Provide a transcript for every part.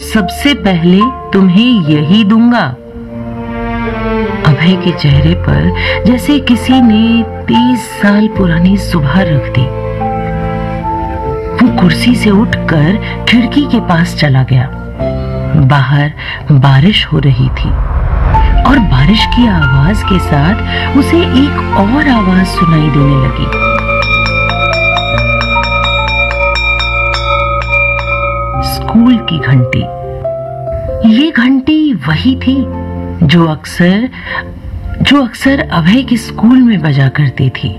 सबसे पहले तुम्हें यही दूंगा। अभय के चेहरे पर जैसे किसी ने 30 साल पुरानी सुबह रख दी। वो कुर्सी से उठकर खिड़की के पास चला गया। बाहर बारिश हो रही थी और बारिश की आवाज के साथ उसे एक और आवाज सुनाई देने लगी। स्कूल की घंटी। ये घंटी वही थी जो अक्सर अभय के स्कूल में बजा करती थी।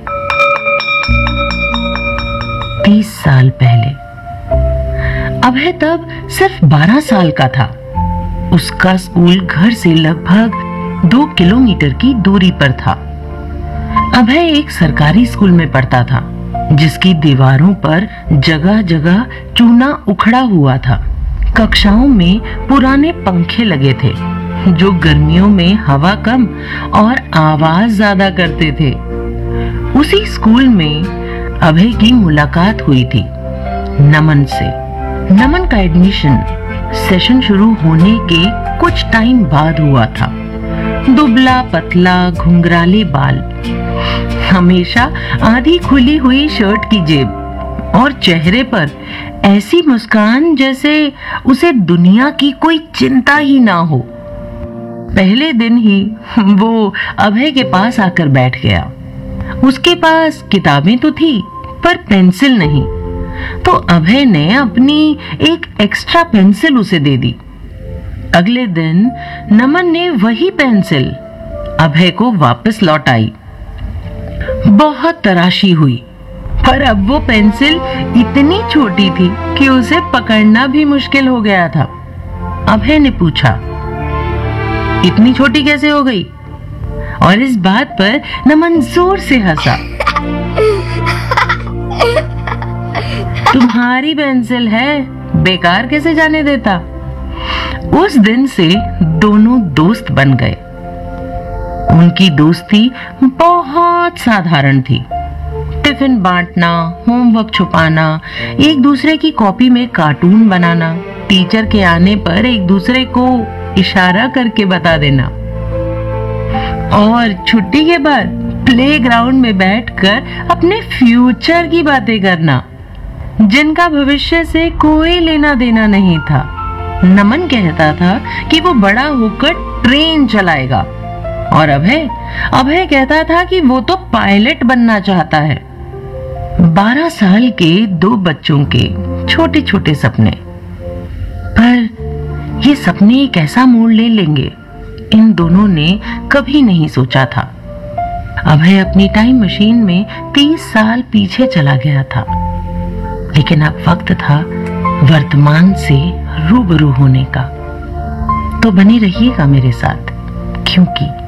30 साल पहले। अभय तब सिर्फ 12 साल का था। उसका स्कूल घर से लगभग 2 किलोमीटर की दूरी पर था। अभय एक सरकारी स्कूल में पढ़ता था, जिसकी दीवारों पर जगह जगह चूना उखड़ा हुआ था। कक्षाओं में पुराने पंखे लगे थे, जो गर्मियों में हवा कम और आवाज ज्यादा करते थे। उसी स्कूल में अभय की मुलाकात हुई थी नमन से। नमन का एडमिशन सेशन शुरू होने के कुछ टाइम बाद हुआ था। दुबला पतला घुंघराले बाल, हमेशा आधी खुली हुई शर्ट की जेब और चेहरे पर ऐसी मुस्कान जैसे उसे दुनिया की कोई चिंता ही ना हो। पहले दिन ही वो अभय के पास आकर बैठ गया। उसके पास किताबें तो थी, पर पेंसिल नहीं। तो अभय ने अपनी एक एक्स्ट्रा पेंसिल उसे दे दी। अगले दिन नमन ने वही पेंसिल अभय को वापस लौटाई। बहुत तराशी हुई, पर अब वो पेंसिल इतनी छोटी थी कि उसे पकड़ना भी मुश्किल हो गया था। अभय ने पूछा, इतनी छोटी कैसे हो गई? और इस बात पर नमन जोर से हंसा। तुम्हारी पेंसिल है, बेकार कैसे जाने देता? उस दिन से दोनों दोस्त बन गए। उनकी दोस्ती बहुत साधारण थी। टिफिन बांटना, होमवर्क छुपाना, एक दूसरे की कॉपी में कार्टून बनाना, टीचर के आने पर एक दूसरे को इशारा करके बता देना, और छुट्टी के बाद प्लेग्राउंड में बैठकर अपने फ्यूचर की बातें करना, जिनका भविष्य से कोई लेना देना नहीं था। नमन कहता था कि वो बड़ा होकर ट्रेन चलाएगा, और अभय कहता था कि वो तो पायलट बनना चाहता है। 12 साल के 2 बच्चों के छोटे छोटे सपने, पर ये सपने कैसा मोड़ ले लेंगे, इन दोनों ने कभी नहीं सोचा था। अभय अपनी टाइम मशीन में 30 साल पीछे चला गया था, लेकिन अब वक्त था वर्तमान से रूबरू होने का। तो बने रहिएगा मेरे साथ, क्योंकि